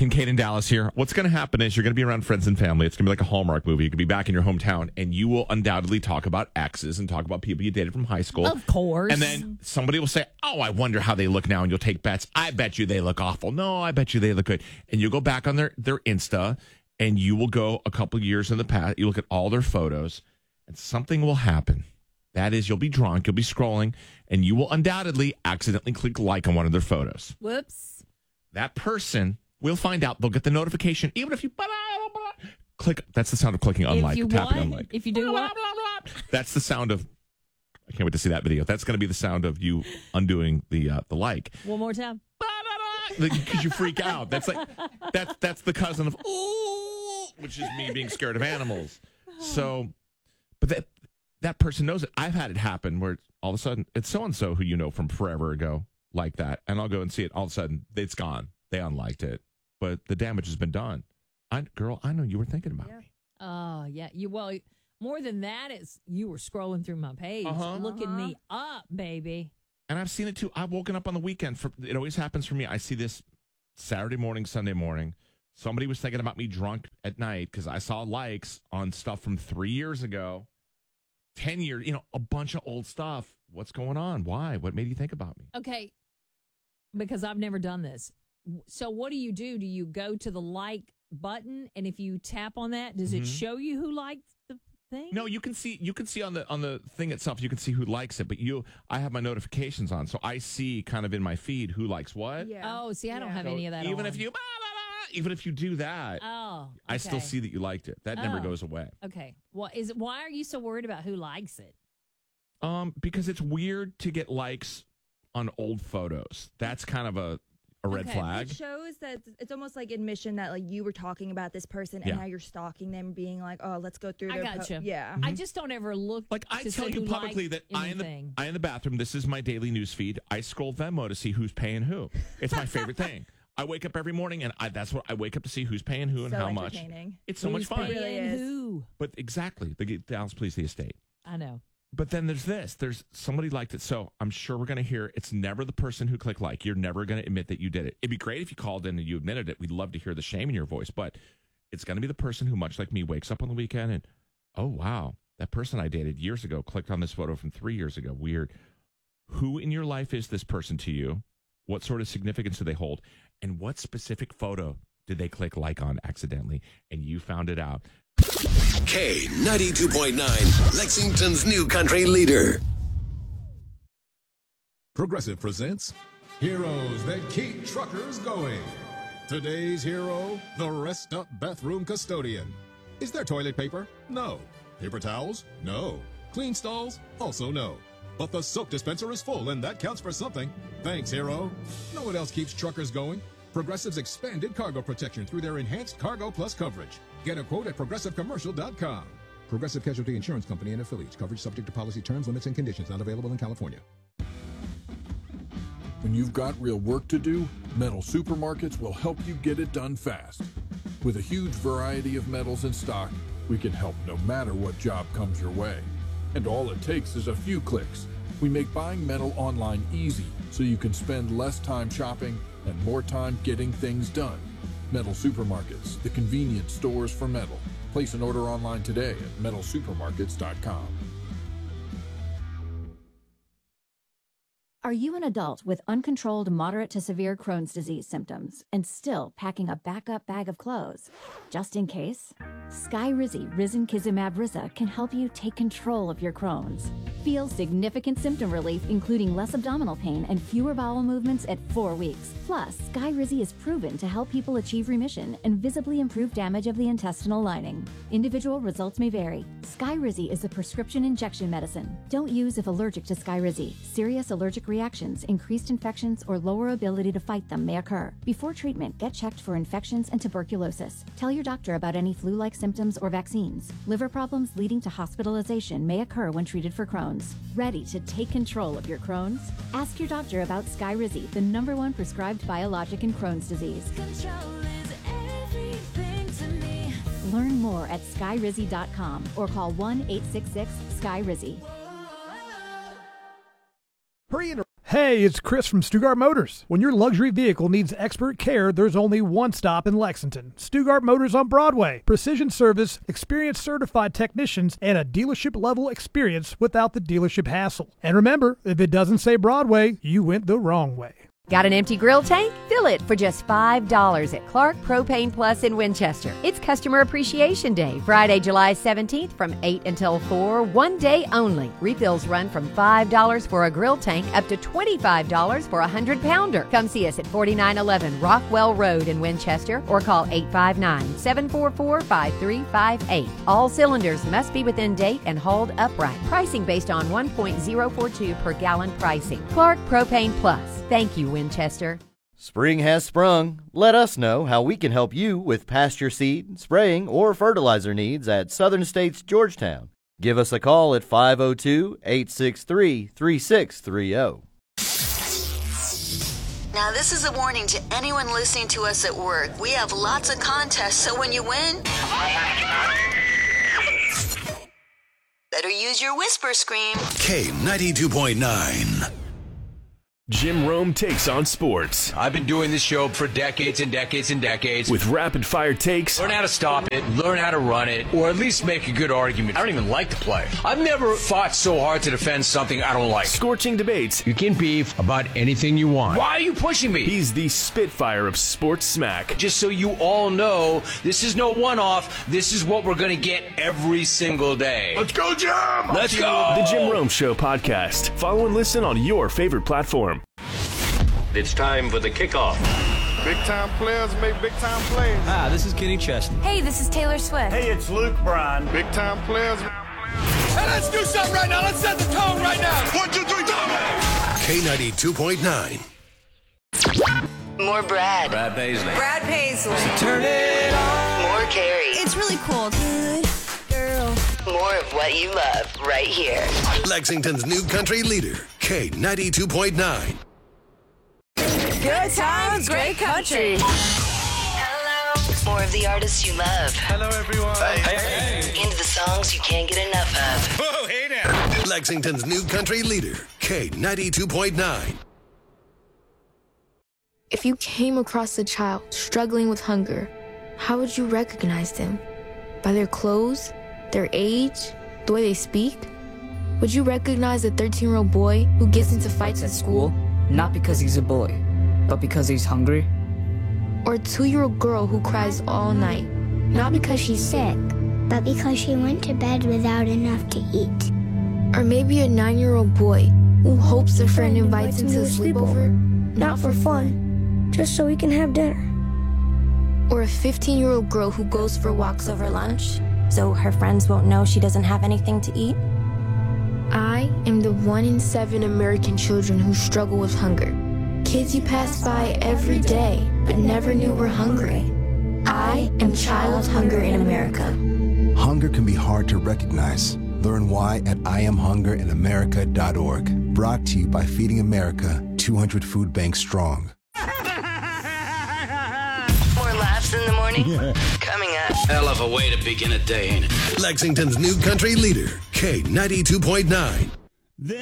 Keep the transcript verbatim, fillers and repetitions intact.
Kincaid in Dallas here. What's going to happen is you're going to be around friends and family. It's going to be like a Hallmark movie. You could be back in your hometown, and you will undoubtedly talk about exes and talk about people you dated from high school. Of course. And then somebody will say, oh, I wonder how they look now, and you'll take bets. I bet you they look awful. No, I bet you they look good. And you'll go back on their, their Insta, and you will go a couple years in the past. You look at all their photos, and something will happen. That is, you'll be drunk, you'll be scrolling, and you will undoubtedly accidentally click like on one of their photos. Whoops. That person will find out. They'll get the notification, even if you click. That's the sound of clicking unlike. If you tapping what? unlike. If you do what? That's the sound of. I can't wait to see that video. That's going to be the sound of you undoing the uh, the like. One more time. Because you freak out. That's like that's that's the cousin of ooh, which is me being scared of animals. So, but that that person knows it. I've had it happen where all of a sudden it's so and so who you know from forever ago. Like that, and I'll go and see it. All of a sudden, it's gone. They unliked it, but the damage has been done. I, girl, I know you were thinking about yeah. me. Oh yeah, you well more than that. It's you were scrolling through my page, uh-huh. looking uh-huh. me up, baby. And I've seen it too. I've woken up on the weekend. For it always happens for me. I see this Saturday morning, Sunday morning. Somebody was thinking about me drunk at night because I saw likes on stuff from three years ago, ten years. You know, a bunch of old stuff. What's going on? Why? What made you think about me? Okay. Because I've never done this. So what do you do? Do you go to the like button, and if you tap on that, does Mm-hmm. it show you who liked the thing? No, you can see you can see on the on the thing itself, you can see who likes it, but you I have my notifications on, so I see kind of in my feed who likes what. Yeah. Oh, see, I don't Yeah. have So any of that even on. if you blah, blah, blah, even if you do that, Oh, okay. I still see that you liked it. That never Oh. goes away. Okay. Well, is it, why are you so worried about who likes it? Um, because it's weird to get likes on old photos. That's kind of a a red Okay. flag. It shows that it's almost like admission that like you were talking about this person Yeah. and now you're stalking them, being like, oh, let's go through I their gotcha. yeah. I just don't ever look. Like I to tell see you who publicly liked that I in the anything. I in the bathroom. This is my daily news feed. I scroll Venmo to see who's paying who. It's my favorite thing. I wake up every morning and I, that's what I wake up to see who's paying who and So how much. entertaining. It's so Who's much fun. It really paying is. who? But exactly, the Dallas Police, the estate. I know. But then there's this. There's somebody liked it. So I'm sure we're going to hear it's never the person who clicked like. You're never going to admit that you did it. It'd be great if you called in and you admitted it. We'd love to hear the shame in your voice. But it's going to be the person who, much like me, wakes up on the weekend and, oh, wow, that person I dated years ago clicked on this photo from three years ago. Weird. Who in your life is this person to you? What sort of significance do they hold? And what specific photo did they click like on accidentally? And you found it out. K ninety-two point nine, Lexington's new country leader. Progressive presents Heroes That Keep Truckers Going. Today's hero, the Rest Up Bathroom Custodian. Is there toilet paper? No. Paper towels? No. Clean stalls? Also no. But the soap dispenser is full, and that counts for something. Thanks, hero. Know what else keeps truckers going? Progressive's expanded cargo protection through their enhanced Cargo Plus coverage. Get a quote at progressive commercial dot com. Progressive Casualty Insurance Company and affiliates. Coverage subject to policy terms, limits, and conditions. Not available in California. When you've got real work to do, Metal Supermarkets will help you get it done fast. With a huge variety of metals in stock, we can help no matter what job comes your way. And all it takes is a few clicks. We make buying metal online easy so you can spend less time shopping and more time getting things done. Metal Supermarkets, the convenience stores for metal. Place an order online today at metal supermarkets dot com. Are you an adult with uncontrolled moderate to severe Crohn's disease symptoms and still packing a backup bag of clothes? Just in case? Skyrizi Risankizumab Riza can help you take control of your Crohn's. Feel significant symptom relief, including less abdominal pain and fewer bowel movements at four weeks. Plus, Skyrizi is proven to help people achieve remission and visibly improve damage of the intestinal lining. Individual results may vary. Skyrizi is a prescription injection medicine. Don't use if allergic to Skyrizi. Serious allergic reactions, increased infections, or lower ability to fight them may occur. Before treatment, get checked for infections and tuberculosis. Tell your doctor about any flu-like symptoms or vaccines. Liver problems leading to hospitalization may occur when treated for Crohn's. Ready to take control of your Crohn's? Ask your doctor about Skyrizi, the number one prescribed biologic in Crohn's disease. Control is everything to me. Learn more at skyrizi dot com or call one eight six six, S K Y R I Z I. Hurry and Hey, it's Chris from Stugart Motors. When your luxury vehicle needs expert care, there's only one stop in Lexington. Stugart Motors on Broadway. Precision service, experienced certified technicians, and a dealership-level experience without the dealership hassle. And remember, if it doesn't say Broadway, you went the wrong way. Got an empty grill tank? Fill it for just five dollars at Clark Propane Plus in Winchester. It's Customer Appreciation Day, Friday, July seventeenth from eight until four, one day only. Refills run from five dollars for a grill tank up to twenty-five dollars for a one hundred pounder. Come see us at forty-nine eleven Rockwell Road in Winchester or call eight five nine, seven four four, five three five eight. All cylinders must be within date and hold upright. Pricing based on one point zero four two per gallon pricing. Clark Propane Plus. Thank you, Winchester. Spring has sprung. Let us know how we can help you with pasture seed, spraying, or fertilizer needs at Southern States Georgetown. Give us a call at five oh two, eight six three, three six three oh. Now, this is a warning to anyone listening to us at work. We have lots of contests, so when you win, better use your whisper scream. K ninety-two point nine. Jim Rome takes on sports. I've been doing this show for decades and decades and decades. With rapid fire takes. Learn how to stop it, learn how to run it, or at least make a good argument. I don't even like to play. I've never fought so hard to defend something I don't like. Scorching debates. You can beef about anything you want. Why are you pushing me? He's the Spitfire of sports smack. Just so you all know, this is no one-off. This is what we're going to get every single day. Let's go, Jim! Let's go! The Jim Rome Show podcast. Follow and listen on your favorite platform. It's time for the kickoff. Big time players make big time plays. Hi, this is Kenny Chesney. Hey, this is Taylor Swift. Hey, it's Luke Bryan. Big time players. Hey, let's do something right now. Let's set the tone right now. One, two, three, go! K ninety-two point nine. More Brad. Brad Paisley. Brad Paisley. Turn it on. More Carrie. It's really cool. Good girl. More of what you love right here. Lexington's new country leader, K ninety-two point nine. Good times, great country. Hello. More of the artists you love. Hello, everyone. Hey, hey, hey. Into the songs you can't get enough of. Whoa, hey now. Lexington's new country leader, K ninety-two point nine. If you came across a child struggling with hunger, how would you recognize them? By their clothes, their age, the way they speak? Would you recognize a thirteen-year-old boy who gets into fights at school? Not because he's a boy, but because he's hungry? Or a two-year-old girl who cries all night, not because she's sick, but because she went to bed without enough to eat. Or maybe a nine-year-old boy who hopes a friend invites him to a sleepover, not for fun, just so he can have dinner. Or a fifteen-year-old girl who goes for walks over lunch, so her friends won't know she doesn't have anything to eat. I am the one in seven American children who struggle with hunger. Kids you pass by every day, but never knew were hungry. I am Child Hunger in America. Hunger can be hard to recognize. Learn why at I am hunger in america dot org. Brought to you by Feeding America, two hundred food banks strong. More laughs in the morning. Yeah. Coming up. Hell of a way to begin a day, ain't it? Lexington's new country leader, K ninety-two point nine.